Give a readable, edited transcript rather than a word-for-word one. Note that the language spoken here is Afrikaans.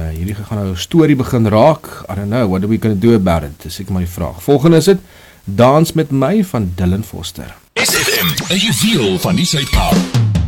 hierdie gaan nou 'n storie begin raak. I don't know, what are we going to do about it? Dis ek maar die vraag. Volgende is dit, Dans met my van Dylan Foster. SFM, 'n juweel van die Suid-Kaap.